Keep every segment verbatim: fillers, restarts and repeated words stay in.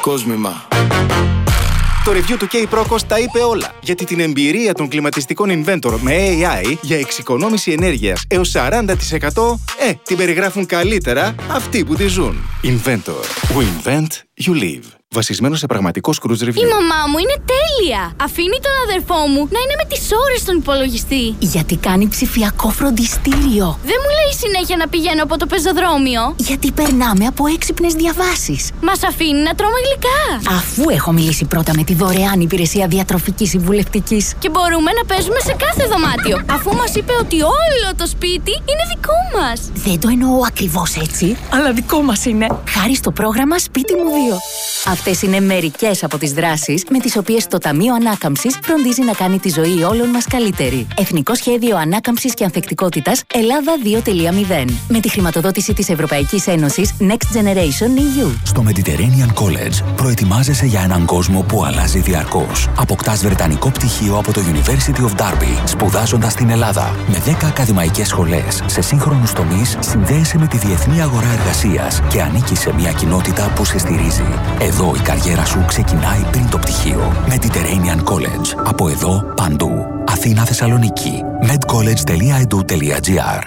Κόσμημα. Το review του K-Procos τα είπε όλα, γιατί την εμπειρία των κλιματιστικών Inventor με έι άι για εξοικονόμηση ενέργειας έως σαράντα τοις εκατό, ε, την περιγράφουν καλύτερα αυτοί που τη ζουν. Inventor. We invent, you live. Βασισμένο σε πραγματικό Cruise Review. Η μαμά μου είναι τέλεια! Αφήνει τον αδερφό μου να είναι με τις ώρες στον υπολογιστή. Γιατί κάνει ψηφιακό φροντιστήριο. Δεν μου λέει συνέχεια να πηγαίνω από το πεζοδρόμιο. Γιατί περνάμε από έξυπνες διαβάσεις. Μας αφήνει να τρώμε γλυκά. Αφού έχω μιλήσει πρώτα με τη δωρεάν υπηρεσία διατροφικής συμβουλευτικής. Και μπορούμε να παίζουμε σε κάθε δωμάτιο. Αφού μας είπε ότι όλο το σπίτι είναι δικό μας. Δεν το εννοώ ακριβώς έτσι, αλλά δικό μας είναι. Χάρη στο πρόγραμμα Σπίτι μου δύο. Αυτές είναι μερικές από τις δράσεις με τις οποίες το Ταμείο Ανάκαμψης φροντίζει να κάνει τη ζωή όλων μας καλύτερη. Εθνικό Σχέδιο Ανάκαμψης και Ανθεκτικότητας Ελλάδα δύο κόμμα μηδέν. Με τη χρηματοδότηση της Ευρωπαϊκής Ένωσης Next Generation ι γιου. Στο Mediterranean College προετοιμάζεσαι για έναν κόσμο που αλλάζει διαρκώς. Αποκτάς βρετανικό πτυχίο από το University of Derby, σπουδάζοντας στην Ελλάδα. Με δέκα ακαδημαϊκές σχολές σε σύγχρονους τομείς, συνδέεσαι με τη διεθνή αγορά εργασίας και ανήκεις σε μια κοινότητα που σε στηρίζει. Εδώ η καριέρα σου ξεκινάει πριν το πτυχίο. Mediterranean College. Από εδώ παντού. Αθήνα, Θεσσαλονίκη. medcollege τελεία e d u τελεία g r.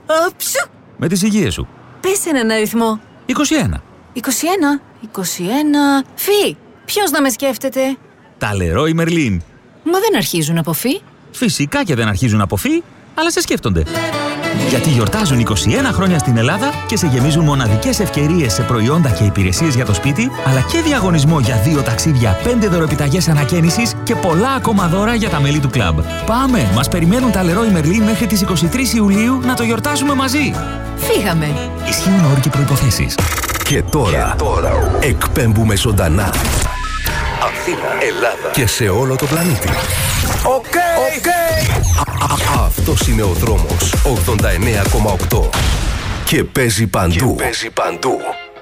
Με τις υγείες σου. Πες έναν αριθμό. είκοσι ένα. είκοσι ένα. είκοσι ένα. Φι. Ποιος να με σκέφτεται? Τα Leroy Merlin. Μα δεν αρχίζουν από φι. Φυσικά και δεν αρχίζουν από φι, αλλά σε σκέφτονται. Γιατί γιορτάζουν είκοσι ένα χρόνια στην Ελλάδα και σε γεμίζουν μοναδικές ευκαιρίες σε προϊόντα και υπηρεσίες για το σπίτι, αλλά και διαγωνισμό για δύο ταξίδια, πέντε δωρεπιταγές ανακαίνησης και πολλά ακόμα δώρα για τα μέλη του κλαμπ. Πάμε! Μας περιμένουν τα Leroy Merlin μέχρι τις είκοσι τρεις Ιουλίου να το γιορτάσουμε μαζί. Φύγαμε! Ισχύουν όροι και προϋποθέσεις. Και τώρα, και τώρα εκπέμπουμε ζωντανά Αθήνα, Ελλάδα και σε όλο το πλανήτη. Οκ! Okay, okay. Αυτός είναι ο δρόμος ογδόντα εννέα κόμμα οκτώ και παίζει παντού. Και παίζει παντού.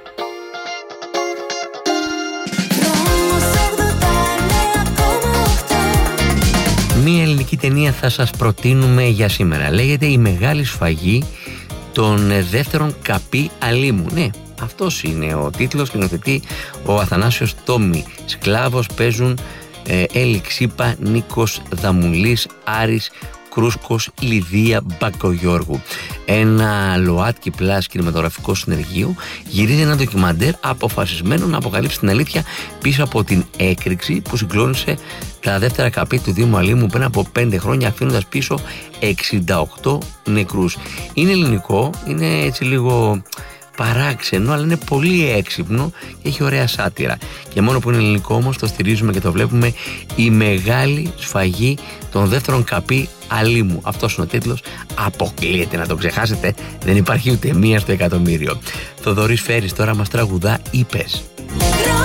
Μία ελληνική ταινία θα σας προτείνουμε για σήμερα. Λέγεται «Η μεγάλη σφαγή των δεύτερων καπί αλίμου». Ναι, αυτός είναι ο τίτλος, σκηνοθετεί ο Αθανάσιος Τόμι. Σκλάβος παίζουν ε, Έλλη Ξύπα, Νίκος Δαμουλής, Άρης Κρούσκος, Λιδία Μπακογιώργου. Ένα ΛΟΑΤΚΙ Plus κινηματογραφικό συνεργείο γυρίζει ένα ντοκιμαντέρ αποφασισμένο να αποκαλύψει την αλήθεια πίσω από την έκρηξη που συγκλώνησε τα δεύτερα καπί του Δήμου Αλήμου πριν από πέντε χρόνια, αφήνοντας πίσω εξήντα οκτώ νεκρούς. Είναι ελληνικό, είναι έτσι λίγο παράξενο, αλλά είναι πολύ έξυπνο και έχει ωραία σάτυρα. Και μόνο που είναι ελληνικό όμως το στηρίζουμε και το βλέπουμε. «Η μεγάλη σφαγή των δεύτερων καπί αλίμου». Αυτός είναι ο τίτλος. Αποκλείεται να το ξεχάσετε. Δεν υπάρχει ούτε μία στο εκατομμύριο. Θοδωρής Φέρης τώρα μας τραγουδά «Είπες».